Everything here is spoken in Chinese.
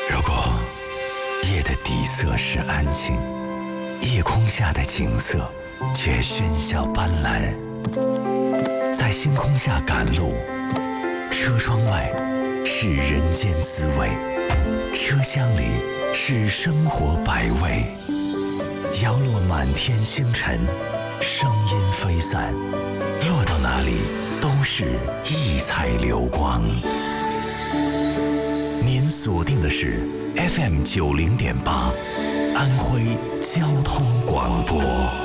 如果夜的底色是安静，夜空下的景色却喧嚣斑斓，在星空下赶路，车窗外是人间滋味，车厢里是生活百味，摇落满天星辰，声音飞散，落到哪里都是异彩流光。您锁定的是 FM90.8，安徽交通广播。